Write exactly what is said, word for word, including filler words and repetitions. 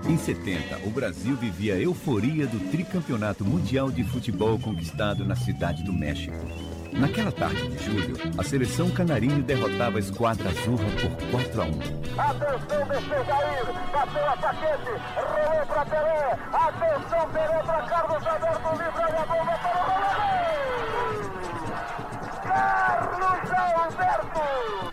Em setenta, o Brasil vivia a euforia do tricampeonato mundial de futebol conquistado na Cidade do México. Naquela tarde de julho, a seleção canarinho derrotava a Esquadra Azurra por quatro a um. Atenção, deixou Jair, bateu a paquete, rolou para Pelé, atenção, Pelé para Carlos Alberto.